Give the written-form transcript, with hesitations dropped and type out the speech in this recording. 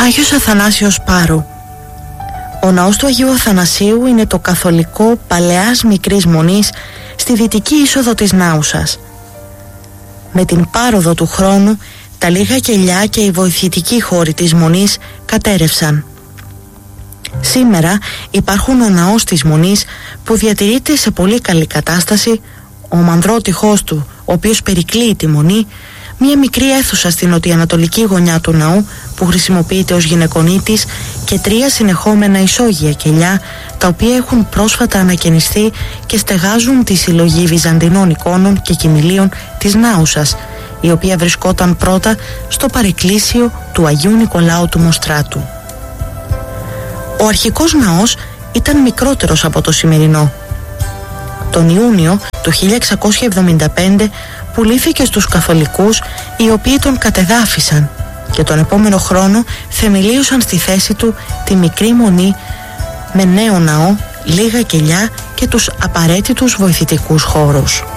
Άγιος Αθανάσιος Πάρου. Ο ναός του Αγίου Αθανασίου είναι το καθολικό παλαιάς μικρής μονής στη δυτική είσοδο της Νάουσας. Με την πάροδο του χρόνου, τα λίγα κελιά και οι βοηθητικοί χώροι της μονής κατέρευσαν. Σήμερα υπάρχουν ο ναός της μονής που διατηρείται σε πολύ καλή κατάσταση, ο μανδρότυχός του, ο οποίος περικλείει τη μονή, μια μικρή αίθουσα στην νοτιοανατολική γωνιά του ναού που χρησιμοποιείται ως γυναικονίτης και 3 συνεχόμενα ισόγεια κελιά, τα οποία έχουν πρόσφατα ανακαινιστεί και στεγάζουν τη συλλογή βυζαντινών εικόνων και κοιμηλίων της Νάουσας, η οποία βρισκόταν πρώτα στο παρεκκλήσιο του Αγίου Νικολάου του Μοστράτου. Ο αρχικός ναός ήταν μικρότερος από το σημερινό. Τον Ιούνιο του 1675 πουλήθηκε στους καθολικούς, οι οποίοι τον κατεδάφισαν και τον επόμενο χρόνο θεμελίωσαν στη θέση του τη μικρή μονή με νέο ναό, λίγα κελιά και τους απαραίτητους βοηθητικούς χώρους.